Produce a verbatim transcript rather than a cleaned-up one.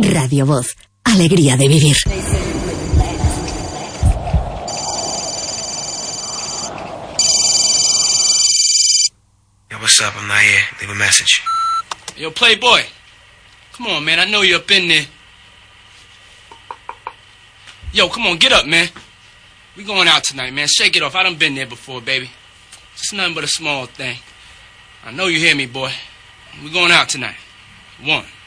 Radio Voz, alegría de vivir. Yo, what's up? I'm not here. Leave a message. Yo, Playboy. Come on, man. I know you're up in there. Yo, come on, get up, man. We going out tonight, man. Shake it off. I done been there before, baby. Just nothing but a small thing. I know you hear me, boy. We going out tonight. One.